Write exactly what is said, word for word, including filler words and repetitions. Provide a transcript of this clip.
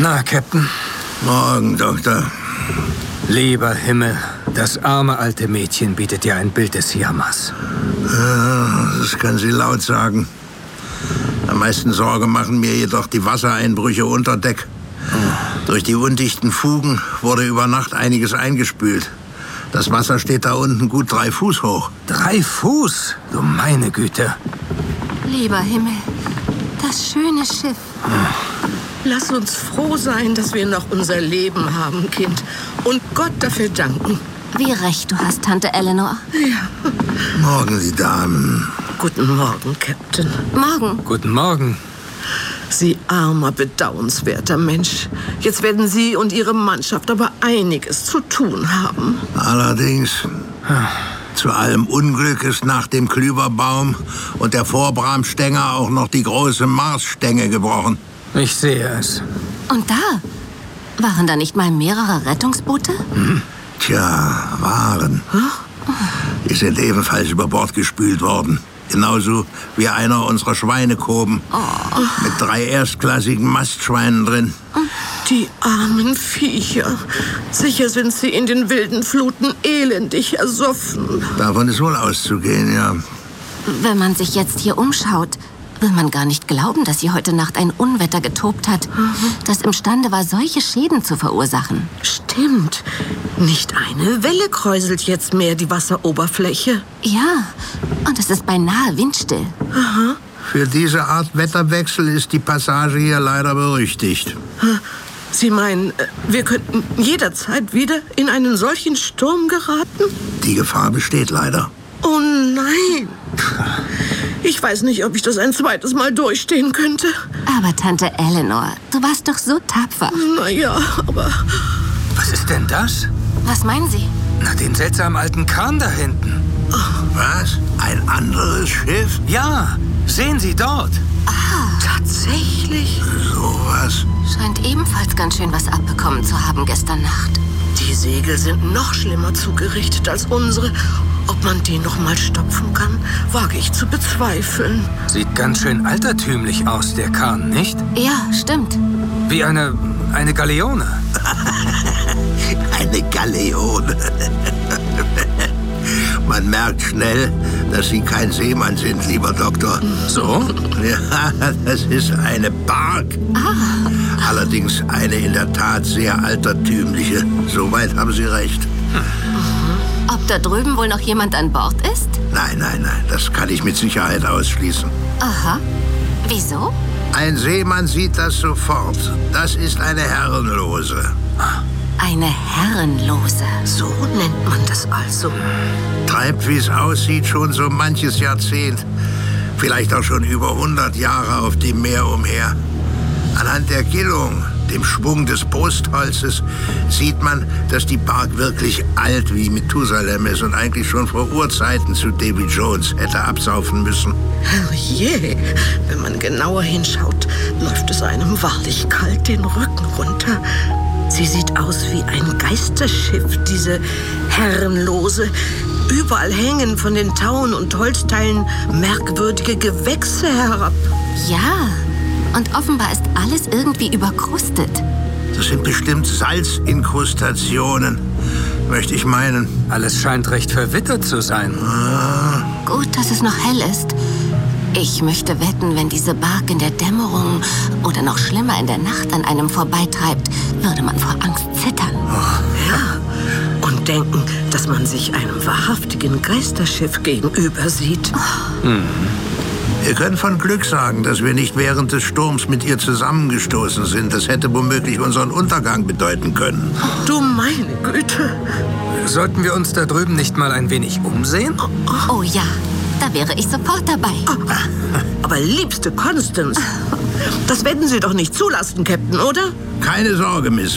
Na, Captain. Morgen, Doktor. Lieber Himmel, das arme alte Mädchen bietet ja ein Bild des Jammers. Ja, das kann sie laut sagen. Am meisten Sorge machen mir jedoch die Wassereinbrüche unter Deck. Oh. Durch die undichten Fugen wurde über Nacht einiges eingespült. Das Wasser steht da unten gut drei Fuß hoch. Drei Fuß? Du meine Güte. Lieber Himmel, das schöne Schiff. Hm. Lass uns froh sein, dass wir noch unser Leben haben, Kind. Und Gott dafür danken. Wie recht du hast, Tante Eleanor. Ja. Morgen, die Damen. Guten Morgen, Captain. Morgen. Guten Morgen. Sie armer, bedauernswerter Mensch. Jetzt werden Sie und Ihre Mannschaft aber einiges zu tun haben. Allerdings, zu allem Unglück ist nach dem Klüverbaum und der Vorbramstänger auch noch die große Marsstänge gebrochen. Ich sehe es. Und da? Waren da nicht mal mehrere Rettungsboote? Hm. Tja, waren. Hm? Die sind ebenfalls über Bord gespült worden. Genauso wie einer unserer Schweinekoben. Oh. Mit drei erstklassigen Mastschweinen drin. Die armen Viecher. Sicher sind sie in den wilden Fluten elendig ersoffen. Davon ist wohl auszugehen, ja. Wenn man sich jetzt hier umschaut, will man gar nicht glauben, dass hier heute Nacht ein Unwetter getobt hat, mhm. das imstande war, solche Schäden zu verursachen. Stimmt. Nicht eine Welle kräuselt jetzt mehr die Wasseroberfläche. Ja, und es ist beinahe windstill. Aha. Für diese Art Wetterwechsel ist die Passage hier leider berüchtigt. Sie meinen, wir könnten jederzeit wieder in einen solchen Sturm geraten? Die Gefahr besteht leider. Oh nein! Ich weiß nicht, ob ich das ein zweites Mal durchstehen könnte. Aber Tante Eleanor, du warst doch so tapfer. Na ja, aber... Was ist denn das? Was meinen Sie? Na, den seltsamen alten Kahn da hinten. Was? Ein anderes Schiff? Ja, sehen Sie dort. Ah. Tatsächlich? Sowas. Scheint ebenfalls ganz schön was abbekommen zu haben gestern Nacht. Die Segel sind noch schlimmer zugerichtet als unsere. Ob man die noch mal stopfen kann, wage ich zu bezweifeln. Sieht ganz schön altertümlich aus, der Kahn, nicht? Ja, stimmt. Wie eine, eine Galeone. Eine Galeone. Man merkt schnell, dass Sie kein Seemann sind, lieber Doktor. So? Ja, das ist eine Bark. Ah. Allerdings eine in der Tat sehr altertümliche. Soweit haben Sie recht. Hm. Ob da drüben wohl noch jemand an Bord ist? Nein, nein, nein. Das kann ich mit Sicherheit ausschließen. Aha. Wieso? Ein Seemann sieht das sofort. Das ist eine Herrenlose. Eine Herrenlose. So nennt man das also. Treibt, wie es aussieht, schon so manches Jahrzehnt. Vielleicht auch schon über hundert Jahre auf dem Meer umher. Anhand der Gillung, dem Schwung des Brustholzes, sieht man, dass die Bark wirklich alt wie Methusalem ist und eigentlich schon vor Urzeiten zu Davy Jones hätte absaufen müssen. Herrje, wenn man genauer hinschaut, läuft es einem wahrlich kalt den Rücken runter. Sie sieht aus wie ein Geisterschiff, diese Herrenlose. Überall hängen von den Tauen und Holzteilen merkwürdige Gewächse herab. Ja, und offenbar ist alles irgendwie überkrustet. Das sind bestimmt Salzinkrustationen, möchte ich meinen. Alles scheint recht verwittert zu sein. Ah. Gut, dass es noch hell ist. Ich möchte wetten, wenn diese Bark in der Dämmerung oder noch schlimmer in der Nacht an einem vorbeitreibt, würde man vor Angst zittern. Oh, ja, und denken, dass man sich einem wahrhaftigen Geisterschiff gegenüber sieht. Oh. Mhm. Wir können von Glück sagen, dass wir nicht während des Sturms mit ihr zusammengestoßen sind. Das hätte womöglich unseren Untergang bedeuten können. Du meine Güte. Sollten wir uns da drüben nicht mal ein wenig umsehen? Oh ja, da wäre ich sofort dabei. Aber liebste Constance, das werden Sie doch nicht zulassen, Captain, oder? Keine Sorge, Miss